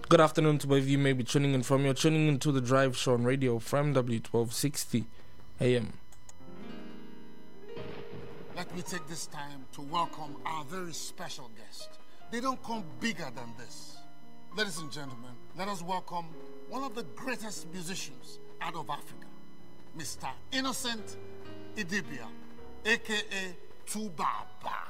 Good afternoon to wherever you may be tuning in from. You're tuning into The Drive Show on radio from W1260 AM. Let me take this time to welcome our very special guest. They don't come bigger than this. Ladies and gentlemen, let us welcome one of the greatest musicians out of Africa, Mr. Innocent Idibia, a.k.a. Tubaba.